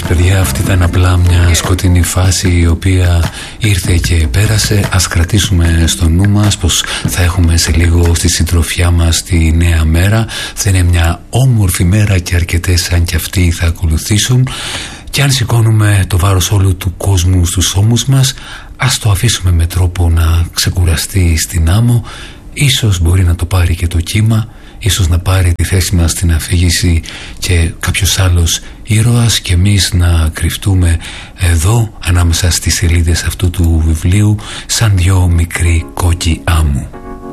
παιδιά, αυτή ήταν απλά μια σκοτεινή φάση η οποία ήρθε και πέρασε. Ας κρατήσουμε στο νου μας πως θα έχουμε σε λίγο στη συντροφιά μας τη νέα μέρα. Θα είναι μια όμορφη μέρα και αρκετές σαν κι αυτοί θα ακολουθήσουν. Και αν σηκώνουμε το βάρος όλου του κόσμου στους ώμους μας, ας το αφήσουμε με τρόπο να ξεκουραστεί στην άμμο. Ίσως μπορεί να το πάρει και το κύμα, ίσως να πάρει τη θέση μας στην αφήγηση και κάποιος άλλος ήρωας, και εμείς να κρυφτούμε εδώ ανάμεσα στις σελίδες αυτού του βιβλίου σαν δυο μικροί κόκκι άμμου.